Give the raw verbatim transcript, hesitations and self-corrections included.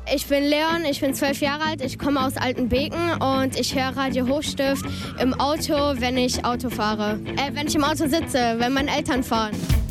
Ich bin Leon, ich bin zwölf Jahre alt, ich komme aus Altenbeken und ich höre Radio Hochstift im Auto, wenn ich Auto fahre. Äh, wenn ich im Auto sitze, wenn meine Eltern fahren.